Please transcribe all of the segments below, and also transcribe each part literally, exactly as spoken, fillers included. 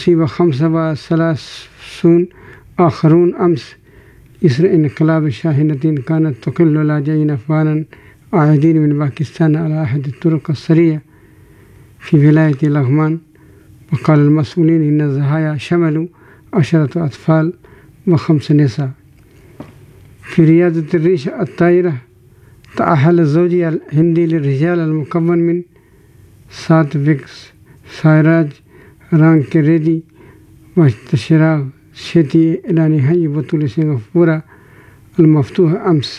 أصيب خمسة وثلاثون آخرون أمس إثر انقلاب شاحنة كانت تقل لاجئين أفغانا عائدين من باكستان على أحد الطرق السرية في ولاية لغمان. وقال المسؤولين إن الضحايا شملوا عشرة أطفال وخمس نساء. في رياضة الريشة الطائرة تأهل الزوجي الهندي للرجال المكون من ساتويك سايراج رانكي ريدي وشراغ شيتي إلى نهائي بطولة سنغافورة المفتوحة أمس.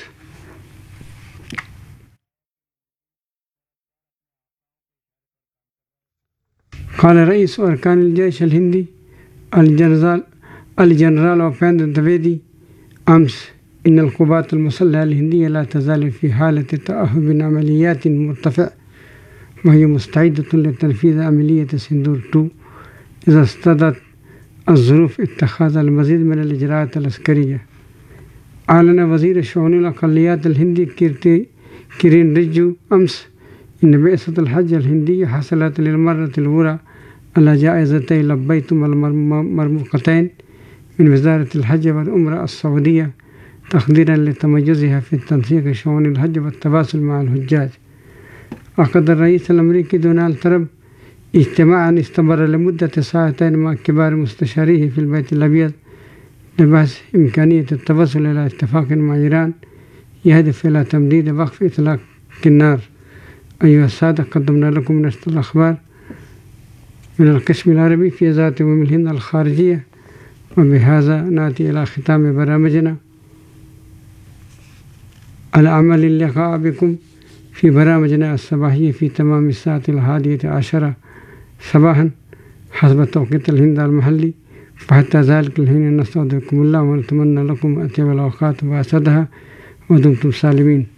قال رئيس أركان الجيش الهندي الجنرال الجنرال أوبيندر دويدي أمس إن القوات المسلحة الهندية لا تزال في حالة تأهب عمليات مرتفع، وهي مستعدة لتنفيذ عملية سندور اثنين إذا استدعت الظروف اتخاذ المزيد من الإجراءات العسكرية. أعلن وزير شؤون الأقليات الهندي كيرتي كيرين ريجيجو أمس إن بعثة الحج الهندية حصلت للمرة الأولى على جائزتي لبيتم المرموقتين من وزارة الحج والعمرة السعودية تقديرا لتميزها في التنسيق شؤون الحج والتواصل مع الحجاج. عقد الرئيس الأمريكي دونالد ترامب اجتماعا استمر لمدة ساعتين مع كبار مستشاريه في البيت الأبيض لبحث إمكانية التوصل إلى اتفاق مع إيران يهدف إلى تمديد وقف إطلاق النار. أيها السادة، قدمنا لكم نشرة الأخبار من القسم العربي في إذاعة أم الهند الخارجية، وبهذا نأتي إلى ختام برامجنا. على أمل اللقاء بكم في برامجنا الصباحية في تمام الساعة الحادية عشرة صباحا حسب توقيت الهند المحلي. فحتى ذلك الحين نستودعكم الله ونتمنى لكم أطيب الأوقات وأسعدها ودمتم سالمين.